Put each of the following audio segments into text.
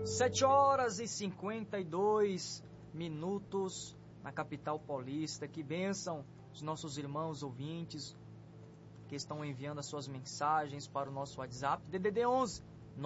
7h52 na capital paulista. Que bênção os nossos irmãos ouvintes que estão enviando as suas mensagens para o nosso WhatsApp, DDD 11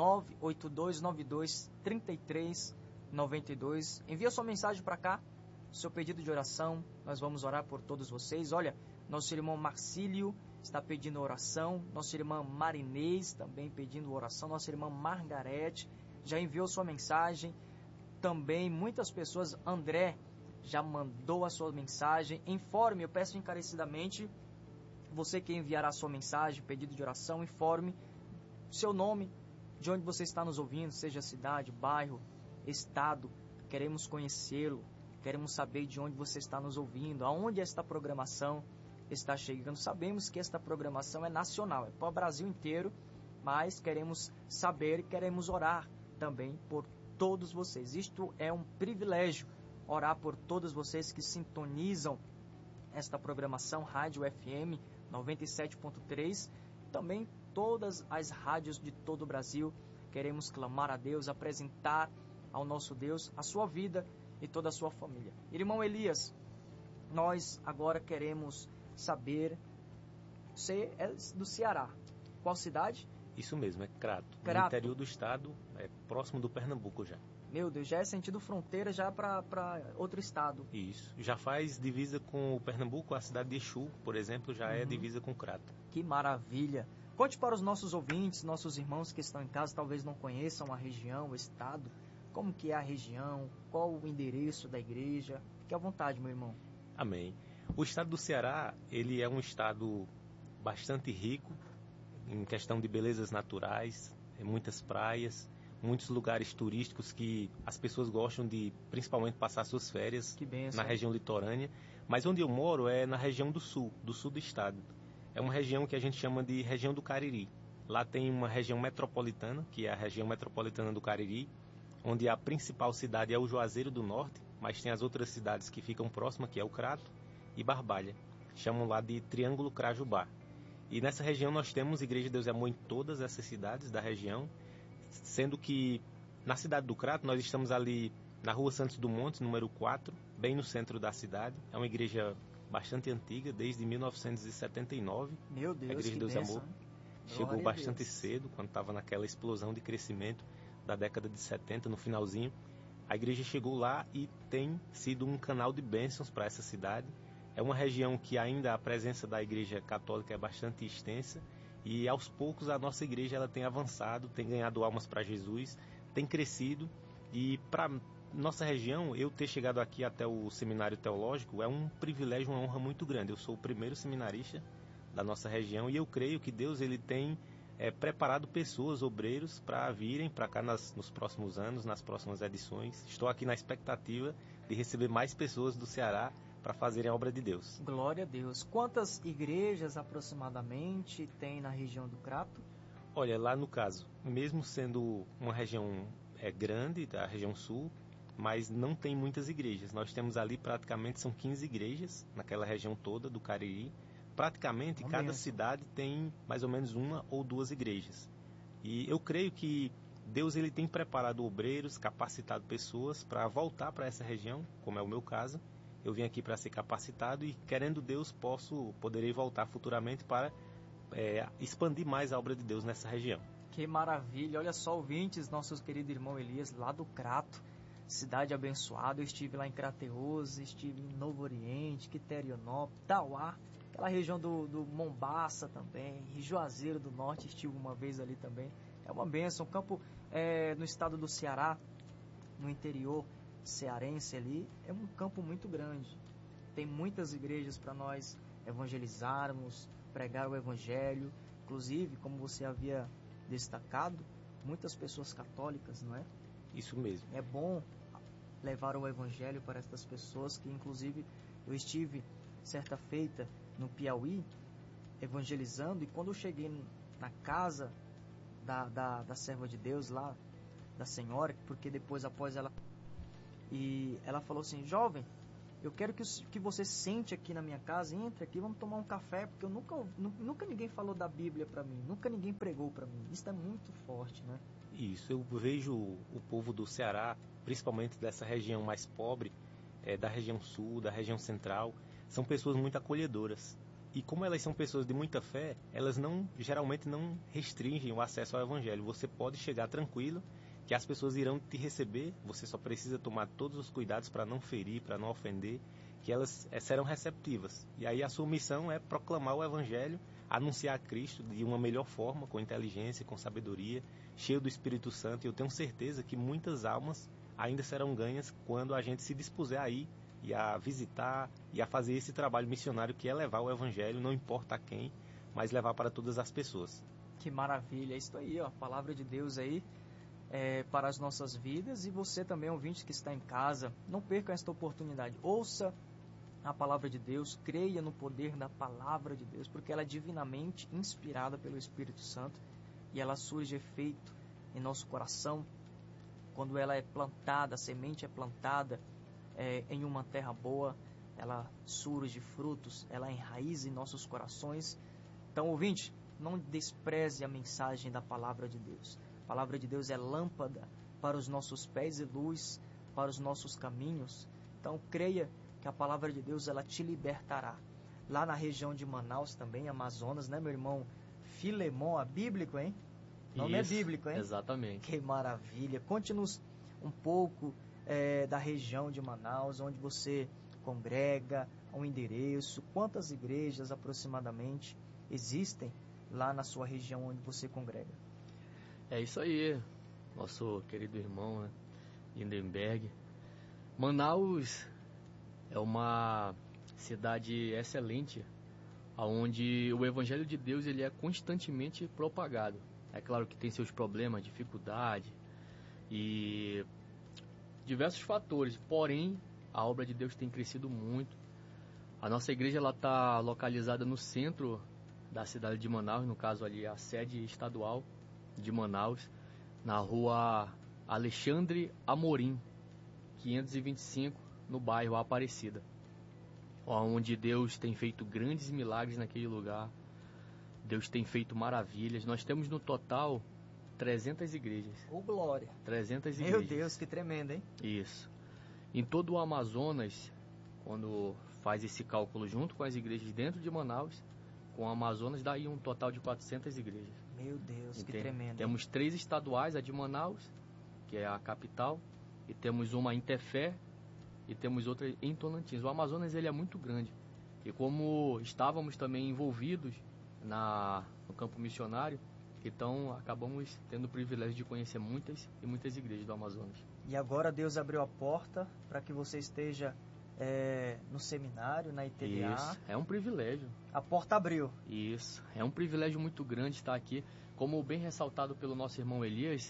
982923392. Envia sua mensagem para cá, seu pedido de oração, nós vamos orar por todos vocês. Olha, nosso irmão Marcílio está pedindo oração, nossa irmã Marinês também pedindo oração, nossa irmã Margarete já enviou sua mensagem, também muitas pessoas. André já mandou a sua mensagem. Informe, eu peço encarecidamente, você que enviará a sua mensagem, pedido de oração, informe seu nome, de onde você está nos ouvindo, seja cidade, bairro, estado. Queremos conhecê-lo, queremos saber de onde você está nos ouvindo, aonde esta programação está chegando. Sabemos que esta programação é nacional, é para o Brasil inteiro, mas queremos saber e queremos orar também por todos vocês. Isto é um privilégio, orar por todos vocês que sintonizam esta programação Rádio FM 97.3, também todas as rádios de todo o Brasil. Queremos clamar a Deus, apresentar ao nosso Deus a sua vida e toda a sua família. Irmão Elias, nós agora queremos saber, você é do Ceará, qual cidade? Isso mesmo, é Crato, no interior do estado, próximo do Pernambuco já. Meu Deus, já é sentido fronteira já para outro estado. Isso, já faz divisa com o Pernambuco, a cidade de Exu, por exemplo, já é divisa com Crato. Que maravilha! Conte para os nossos ouvintes, nossos irmãos que estão em casa, talvez não conheçam a região, o estado, como que é a região, qual o endereço da igreja. Fique à vontade, meu irmão. Amém. O estado do Ceará, ele é um estado bastante rico em questão de belezas naturais, muitas praias, muitos lugares turísticos que as pessoas gostam de, principalmente, passar suas férias na região litorânea. Mas onde eu moro é na região do sul do estado. É uma região que a gente chama de região do Cariri. Lá tem uma região metropolitana, que é a região metropolitana do Cariri, onde a principal cidade é o Juazeiro do Norte, mas tem as outras cidades que ficam próximas, que é o Crato e Barbalha. Chamam lá de Triângulo Crajubá. E nessa região nós temos Igreja de Deus e Amor em todas essas cidades da região, sendo que na cidade do Crato nós estamos ali na Rua Santos Dumont, número 4, bem no centro da cidade. É uma igreja bastante antiga, desde 1979. Meu Deus, a Igreja de Deus e Amor chegou bastante cedo, quando estava naquela explosão de crescimento da década de 70, no finalzinho. A igreja chegou lá e tem sido um canal de bênçãos para essa cidade. É uma região que ainda a presença da igreja católica é bastante extensa e aos poucos a nossa igreja ela tem avançado, tem ganhado almas para Jesus, tem crescido. E para nossa região, eu ter chegado aqui até o seminário teológico é um privilégio, uma honra muito grande. Eu sou o primeiro seminarista da nossa região e eu creio que Deus ele tem preparado pessoas, obreiros, para virem para cá nos próximos anos, nas próximas edições. Estou aqui na expectativa de receber mais pessoas do Ceará para fazerem a obra de Deus. Glória a Deus. Quantas igrejas aproximadamente tem na região do Crato? Olha, lá no caso, mesmo sendo uma região grande, da região sul, mas não tem muitas igrejas. Nós temos ali praticamente, são 15 igrejas naquela região toda do Cariri. Praticamente cada cidade tem mais ou menos uma ou duas igrejas. E eu creio que Deus ele tem preparado obreiros, capacitado pessoas para voltar para essa região, como é o meu caso. Eu vim aqui para ser capacitado e, querendo Deus, poderei voltar futuramente para expandir mais a obra de Deus nessa região. Que maravilha! Olha só, ouvintes, nosso querido irmão Elias, lá do Crato, cidade abençoada. Eu estive lá em Crateús, estive em Novo Oriente, Quiterianópolis, Tauá, aquela região do Mombaça também, Juazeiro do Norte, estive uma vez ali também. É uma bênção, um campo no estado do Ceará, no interior cearense ali, é um campo muito grande. Tem muitas igrejas para nós evangelizarmos, pregar o evangelho. Inclusive, como você havia destacado, muitas pessoas católicas, não é? Isso mesmo. É bom levar o evangelho para estas pessoas que, inclusive, eu estive certa feita no Piauí evangelizando, e quando eu cheguei na casa da serva de Deus lá, da senhora, porque depois, após ela, e ela falou assim: jovem, eu quero que você sente aqui na minha casa, entre aqui, vamos tomar um café, porque eu nunca ninguém falou da Bíblia para mim, nunca ninguém pregou para mim. Isso é muito forte, né? Isso, eu vejo o povo do Ceará, principalmente dessa região mais pobre, da região sul, da região central, são pessoas muito acolhedoras. E como elas são pessoas de muita fé, elas geralmente não restringem o acesso ao Evangelho. Você pode chegar tranquilo, que as pessoas irão te receber, você só precisa tomar todos os cuidados para não ferir, para não ofender, que elas serão receptivas. E aí a sua missão é proclamar o Evangelho, anunciar a Cristo de uma melhor forma, com inteligência, com sabedoria, cheio do Espírito Santo. E eu tenho certeza que muitas almas ainda serão ganhas quando a gente se dispuser a ir e a visitar e a fazer esse trabalho missionário, que é levar o Evangelho, não importa a quem, mas levar para todas as pessoas. Que maravilha, é isso aí, ó, a palavra de Deus aí para as nossas vidas. E você também, ouvinte que está em casa, não perca esta oportunidade. Ouça a palavra de Deus, creia no poder da palavra de Deus, porque ela é divinamente inspirada pelo Espírito Santo e ela surge efeito em nosso coração quando ela é plantada, a semente é plantada em uma terra boa, ela surge frutos, ela enraiza em nossos corações. Então, ouvinte, não despreze a mensagem da palavra de Deus. A palavra de Deus é lâmpada para os nossos pés e luz para os nossos caminhos. Então, creia que a palavra de Deus ela te libertará. Lá na região de Manaus também, Amazonas, né, meu irmão Filemon, bíblico, hein? O nome é bíblico, hein? Exatamente. Que maravilha. Conte-nos um pouco da região de Manaus, onde você congrega, um endereço, quantas igrejas aproximadamente existem lá na sua região onde você congrega. É isso aí, nosso querido irmão, né, Lindenberg. Manaus é uma cidade excelente, onde o Evangelho de Deus ele é constantemente propagado. É claro que tem seus problemas, dificuldade e diversos fatores, porém a obra de Deus tem crescido muito. A nossa igreja está localizada no centro da cidade de Manaus, no caso ali a sede estadual de Manaus, na rua Alexandre Amorim, 525, no bairro Aparecida, onde Deus tem feito grandes milagres naquele lugar. Deus tem feito maravilhas. Nós temos no total 300 igrejas. Ô, glória! 300 Meu igrejas. Meu Deus, que tremendo, hein? Isso. Em todo o Amazonas, quando faz esse cálculo junto com as igrejas dentro de Manaus, com o Amazonas dá aí um total de 400 igrejas. Meu Deus, que Entende? tremendo. Temos 3 estaduais, a de Manaus, que é a capital, e temos uma em Tefé e temos outra em Tonantins. O Amazonas ele é muito grande. E como estávamos também envolvidos no campo missionário, então acabamos tendo o privilégio de conhecer muitas e muitas igrejas do Amazonas. E agora Deus abriu a porta para que você esteja no seminário, na ITBA. Isso, é um privilégio. A porta abriu. Isso, é um privilégio muito grande estar aqui. Como bem ressaltado pelo nosso irmão Elias,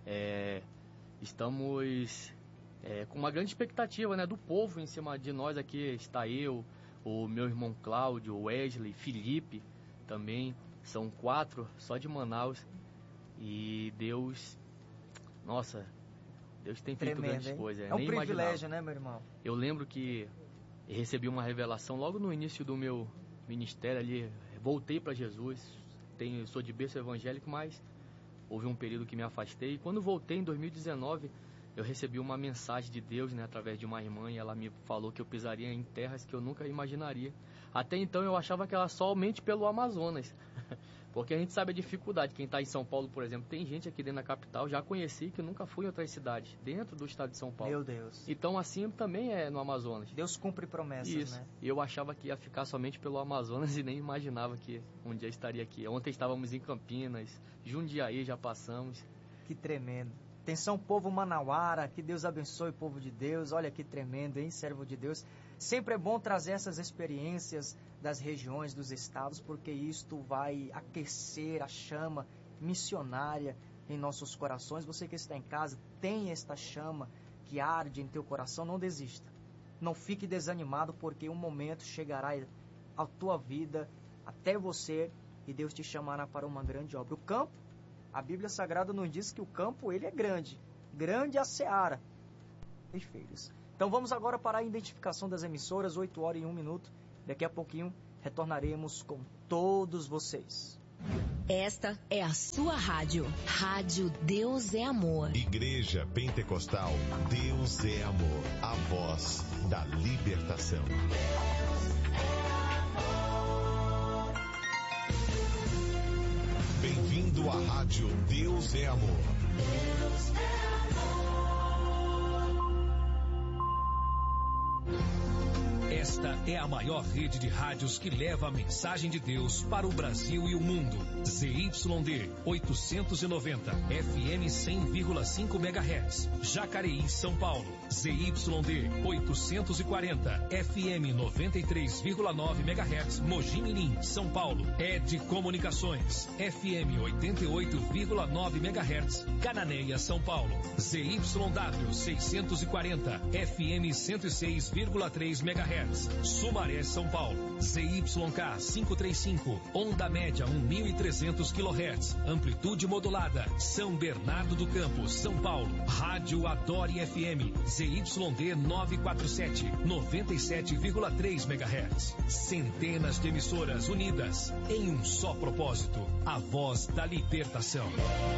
estamos com uma grande expectativa, né, do povo em cima de nós. Aqui está eu, o meu irmão Cláudio, Wesley, Felipe também. São 4 só de Manaus. E Deus, nossa, Deus tem feito tremendo, grandes hein? coisas. É um nem privilégio, imaginava. né, meu irmão? Eu lembro que recebi uma revelação logo no início do meu ministério ali. Voltei para Jesus, sou de berço evangélico, mas houve um período que me afastei. E quando voltei em 2019, eu recebi uma mensagem de Deus, né, através de uma irmã, e ela me falou que eu pisaria em terras que eu nunca imaginaria. Até então eu achava que era somente pelo Amazonas, porque a gente sabe a dificuldade. Quem está em São Paulo, por exemplo, tem gente aqui dentro da capital, já conheci, que nunca fui em outras cidades, dentro do estado de São Paulo. Meu Deus. Então assim também é no Amazonas. Deus cumpre promessas, Isso. né? Eu achava que ia ficar somente pelo Amazonas e nem imaginava que um dia estaria aqui. Ontem estávamos em Campinas, Jundiaí já passamos. Que tremendo. Atenção, povo manauara, que Deus abençoe o povo de Deus. Olha que tremendo, hein, servo de Deus. Sempre é bom trazer essas experiências das regiões, dos estados, porque isto vai aquecer a chama missionária em nossos corações. Você que está em casa, tem esta chama que arde em teu coração, não desista. Não fique desanimado, porque um momento chegará à tua vida, até você, e Deus te chamará para uma grande obra. O campo, a Bíblia Sagrada nos diz que o campo ele é grande, grande a seara. Perfeitos. Então vamos agora para a identificação das emissoras, 8 horas e 1 minuto. Daqui a pouquinho retornaremos com todos vocês. Esta é a sua rádio. Rádio Deus é Amor. Igreja Pentecostal Deus é Amor. A voz da libertação. Bem-vindo à rádio Deus é Amor. Deus é Esta é a maior rede de rádios que leva a mensagem de Deus para o Brasil e o mundo. ZYD 890, FM 100,5 MHz, Jacareí, São Paulo. ZYD 840, FM 93,9 MHz, Mogi Mirim, São Paulo. ED Comunicações, FM 88,9 MHz, Cananéia, São Paulo. ZYW 640, FM 106,3 MHz. Sumaré, São Paulo. ZYK 535, onda média 1.300 kHz, amplitude modulada, São Bernardo do Campo, São Paulo. Rádio Adore FM, ZYD 947, 97,3 MHz. Centenas de emissoras unidas em um só propósito, a voz da libertação.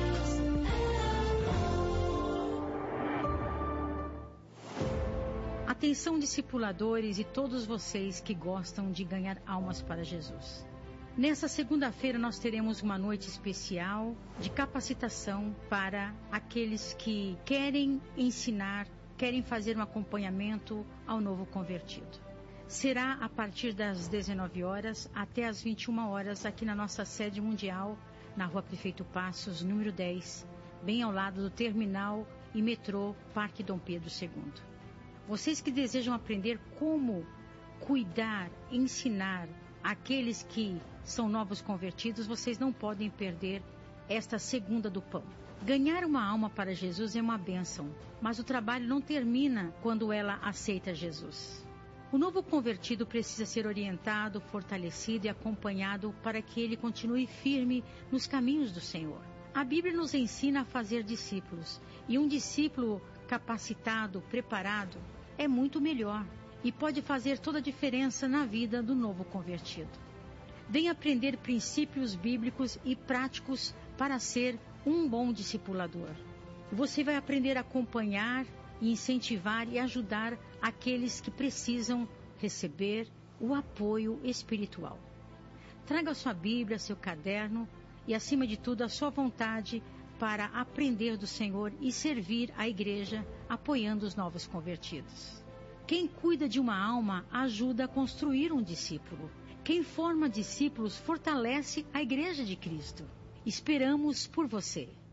Atenção, discipuladores e todos vocês que gostam de ganhar almas para Jesus. Nessa segunda-feira nós teremos uma noite especial de capacitação para aqueles que querem ensinar, querem fazer um acompanhamento ao novo convertido. Será a partir das 19 horas até as 21 horas aqui na nossa sede mundial, na Rua Prefeito Passos, número 10, bem ao lado do terminal e metrô Parque Dom Pedro II. Vocês que desejam aprender como cuidar, ensinar aqueles que são novos convertidos, vocês não podem perder esta segunda do pão. Ganhar uma alma para Jesus é uma bênção, mas o trabalho não termina quando ela aceita Jesus. O novo convertido precisa ser orientado, fortalecido e acompanhado para que ele continue firme nos caminhos do Senhor. A Bíblia nos ensina a fazer discípulos, e um discípulo capacitado, preparado, é muito melhor e pode fazer toda a diferença na vida do novo convertido. Vem aprender princípios bíblicos e práticos para ser um bom discipulador. Você vai aprender a acompanhar e incentivar e ajudar aqueles que precisam receber o apoio espiritual. Traga sua Bíblia, seu caderno e, acima de tudo, a sua vontade para aprender do Senhor e servir a igreja apoiando os novos convertidos. Quem cuida de uma alma ajuda a construir um discípulo. Quem forma discípulos fortalece a igreja de Cristo. Esperamos por você.